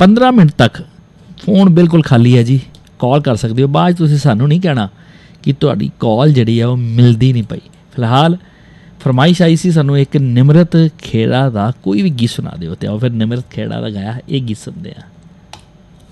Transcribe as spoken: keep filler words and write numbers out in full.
ਪੰਦਰਾਂ ਮਿੰਟ ਤੱਕ ਫੋਨ ਬਿਲਕੁਲ ਖਾਲੀ ਹੈ ਜੀ, ਕਾਲ ਕਰ ਸਕਦੇ ਹੋ। ਬਾਅਦ ਤੁਸੀਂ ਸਾਨੂੰ ਨਹੀਂ ਕਹਿਣਾ ਕਿ ਤੁਹਾਡੀ ਕਾਲ ਜਿਹੜੀ ਆ ਉਹ ਮਿਲਦੀ ਨਹੀਂ ਪਈ। ਫਿਲਹਾਲ ਫਰਮਾਇਸ਼ ਆਈ ਸੀ ਸਾਨੂੰ ਇੱਕ ਨਿਮਰਤ ਖੇੜਾ ਦਾ ਕੋਈ ਵੀ ਗੀਤ ਸੁਣਾ ਦਿਓ, ਅਤੇ ਉਹ ਫਿਰ ਨਿਮਰਤ ਖੇੜਾ ਦਾ ਗਾਇਆ ਇਹ ਗੀਤ ਸੁਣਦੇ ਹਾਂ।